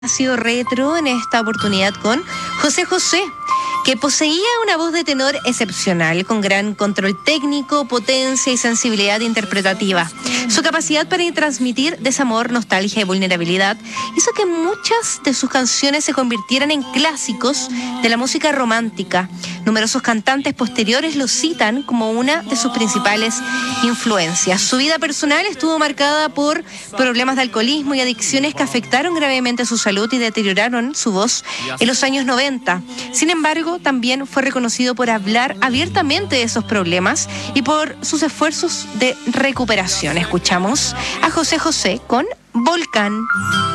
Sido retro en esta oportunidad con José José, que poseía una voz de tenor excepcional, con gran control técnico, potencia y sensibilidad interpretativa. Su capacidad para transmitir desamor, nostalgia y vulnerabilidad hizo que muchas de sus canciones se convirtieran en clásicos de la música romántica. Numerosos cantantes posteriores lo citan como una de sus principales influencias. Su vida personal estuvo marcada por problemas de alcoholismo y adicciones que afectaron gravemente su salud y deterioraron su voz en los años 90. Sin embargo, también fue reconocido por hablar abiertamente de esos problemas y por sus esfuerzos de recuperación. Escuchamos a José José con Volcán.